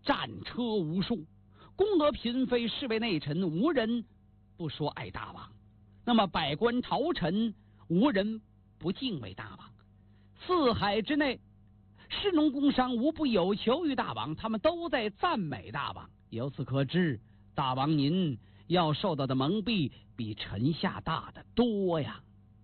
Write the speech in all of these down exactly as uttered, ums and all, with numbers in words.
战车无数，宫娥嫔妃侍卫内臣无人不说爱大王，那么百官朝臣无人不敬畏大王。四海之内，士农工商无不有求于大王，他们都在赞美大王。由此可知，大王您要受到的蒙蔽比臣下大得多呀！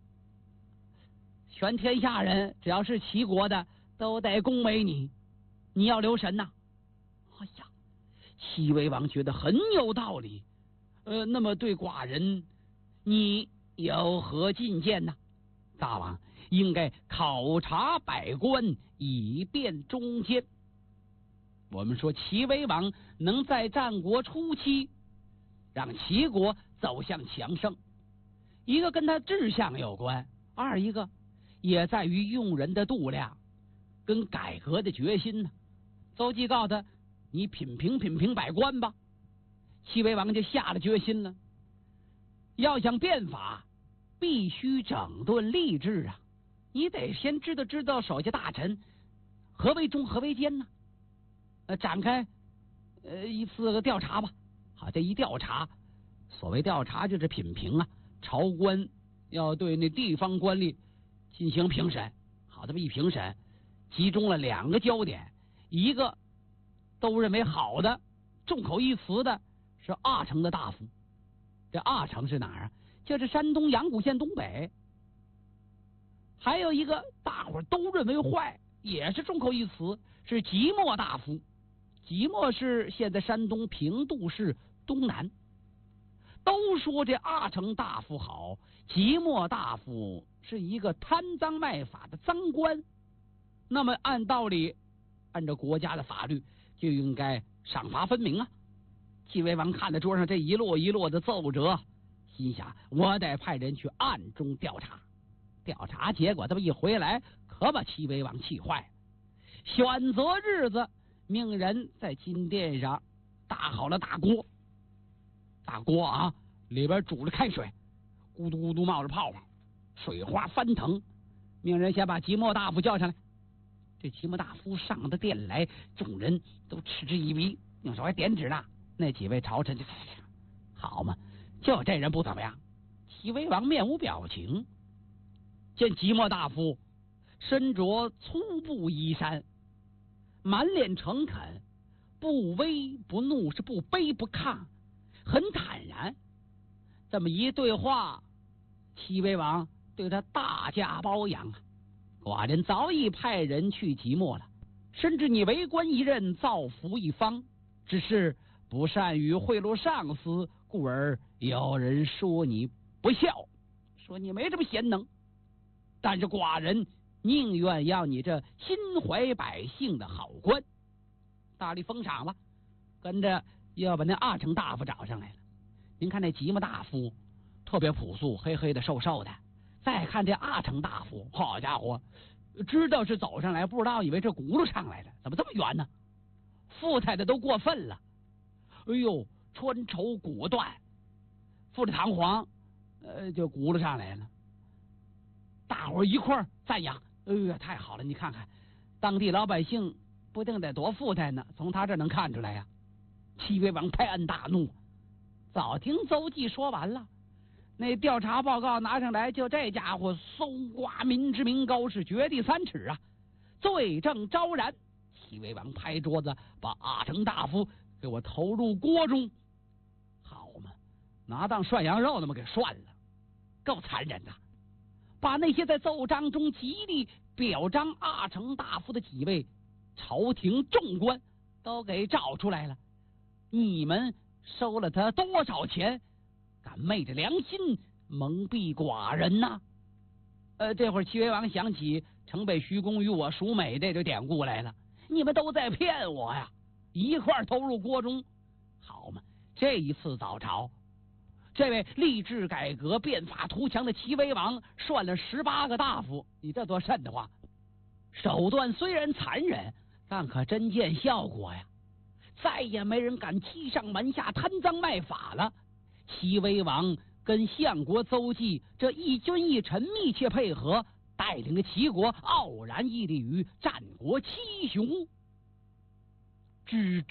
全天下人只要是齐国的，都得恭维你，你要留神呐！哎呀，齐威王觉得很有道理。呃，那么对寡人，你有何进谏呢？大王应该考察百官，以便忠奸。我们说齐威王能在战国初期让齐国走向强盛，一个跟他志向有关，二一个也在于用人的度量跟改革的决心呢。邹忌告他，你品评品评百官吧。齐威王就下了决心了，要想变法，必须整顿吏治啊！你得先知道知道手下大臣何为忠何为奸呢？呃，展开呃一次个调查吧。好，这一调查，所谓调查就是品评啊，朝官要对那地方官吏进行评审。好，这么一评审，集中了两个焦点，一个都认为好的，众口一词的是阿城的大夫。这阿城是哪儿啊？就是山东阳谷县东北。还有一个大伙都认为坏，也是众口一词，是即墨大夫。即墨是现在山东平度市东南。都说这阿城大夫好，即墨大夫是一个贪赃卖法的赃官。那么按道理，按照国家的法律，就应该赏罚分明啊。齐威王看着桌上这一摞一摞的奏折，心想我得派人去暗中调查。调查结果这么一回来，可把齐威王气坏了。选择日子，命人在金殿上搭好了大锅，大锅啊，里边煮着开水，咕嘟咕嘟冒着泡泡，水花翻腾。命人先把即墨大夫叫上来。这即墨大夫上的殿来，众人都嗤之以鼻，用手还点指呢。那几位朝臣就好嘛，就这人不怎么样。齐威王面无表情，见即墨大夫身着粗布衣衫，满脸诚恳，不威不怒，是不卑不亢，很坦然。这么一对话，齐威王对他大加褒扬啊！寡人早已派人去即墨了，深知你为官一任，造福一方，只是不善于贿赂上司，故而有人说你不孝，说你没这么贤能。但是寡人宁愿要你这心怀百姓的好官。大力封赏了，跟着要把那阿城大夫找上来了。您看那即墨大夫特别朴素，黑黑的瘦瘦的。再看这阿城大夫，好家伙，知道是走上来，不知道以为这轱辘上来的，怎么这么远呢？富态的都过分了。哎呦，穿绸裹缎，富丽堂皇，呃，就轱辘上来了。大伙一块赞扬，哎呀，太好了！你看看，当地老百姓不定得多富态呢，从他这能看出来呀。齐威王拍案大怒，早听邹忌说完了。那调查报告拿上来，就这家伙搜刮民脂民膏，是掘地三尺啊，罪证昭然。齐威王拍桌子，把阿城大夫给我投入锅中。好嘛，拿当涮羊肉那么给涮了，够残忍的。把那些在奏章中极力表彰阿城大夫的几位朝廷重官都给找出来了。你们收了他多少钱？敢昧着良心蒙蔽寡人呐、啊！呃，这会儿齐威王想起城北徐公与我属美这个典故来了，你们都在骗我呀！一块投入锅中，好嘛！这一次早朝，这位立志改革、变法图强的齐威王涮了十八个大夫，你这多瘆得慌！手段虽然残忍，但可真见效果呀！再也没人敢欺上瞒下、贪赃卖法了。齐威王跟相国邹忌这一君一臣密切配合，带领着齐国傲然屹立于战国七雄之